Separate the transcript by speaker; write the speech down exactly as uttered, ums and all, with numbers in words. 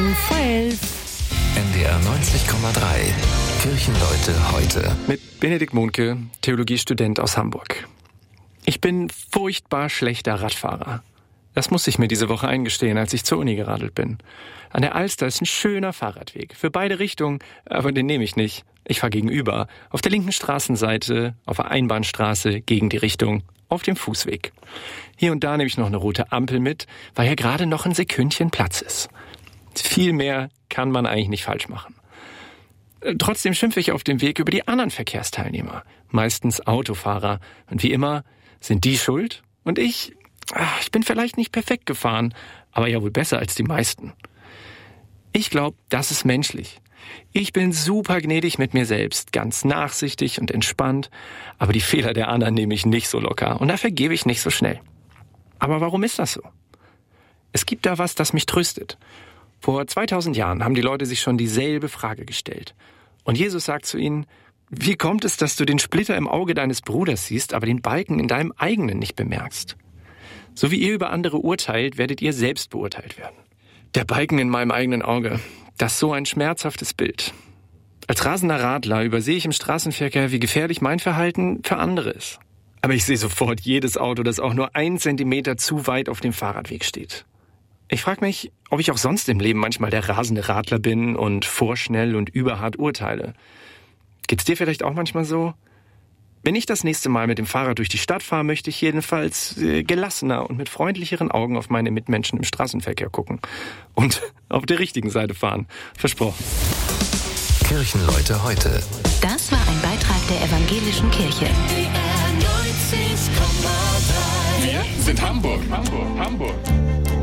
Speaker 1: vor elf.
Speaker 2: N D R neunzig Komma drei. Kirchenleute heute.
Speaker 3: Mit Benedikt Mohnke, Theologiestudent aus Hamburg. Ich bin furchtbar schlechter Radfahrer. Das musste ich mir diese Woche eingestehen, als ich zur Uni geradelt bin. An der Alster ist ein schöner Fahrradweg. Für beide Richtungen, aber den nehme ich nicht. Ich fahre gegenüber. Auf der linken Straßenseite, auf der Einbahnstraße, gegen die Richtung, auf dem Fußweg. Hier und da nehme ich noch eine rote Ampel mit, weil hier gerade noch ein Sekündchen Platz ist. Viel mehr kann man eigentlich nicht falsch machen. Trotzdem schimpfe ich auf dem Weg über die anderen Verkehrsteilnehmer. Meistens Autofahrer. Und wie immer sind die schuld. Und ich, ach, ich bin vielleicht nicht perfekt gefahren, aber ja wohl besser als die meisten. Ich glaube, das ist menschlich. Ich bin super gnädig mit mir selbst, ganz nachsichtig und entspannt, aber die Fehler der anderen nehme ich nicht so locker und da vergebe ich nicht so schnell. Aber warum ist das so? Es gibt da was, das mich tröstet. Vor zweitausend Jahren haben die Leute sich schon dieselbe Frage gestellt. Und Jesus sagt zu ihnen: Wie kommt es, dass du den Splitter im Auge deines Bruders siehst, aber den Balken in deinem eigenen nicht bemerkst? So wie ihr über andere urteilt, werdet ihr selbst beurteilt werden. Der Balken in meinem eigenen Auge, das ist so ein schmerzhaftes Bild. Als rasender Radler übersehe ich im Straßenverkehr, wie gefährlich mein Verhalten für andere ist. Aber ich sehe sofort jedes Auto, das auch nur einen Zentimeter zu weit auf dem Fahrradweg steht. Ich frage mich, ob ich auch sonst im Leben manchmal der rasende Radler bin und vorschnell und überhart urteile. Geht's dir vielleicht auch manchmal so? Wenn ich das nächste Mal mit dem Fahrrad durch die Stadt fahre, möchte ich jedenfalls äh, gelassener und mit freundlicheren Augen auf meine Mitmenschen im Straßenverkehr gucken. Und auf der richtigen Seite fahren. Versprochen.
Speaker 2: Kirchenleute heute.
Speaker 1: Das war ein Beitrag der Evangelischen Kirche.
Speaker 4: Wir sind Hamburg, Hamburg, Hamburg.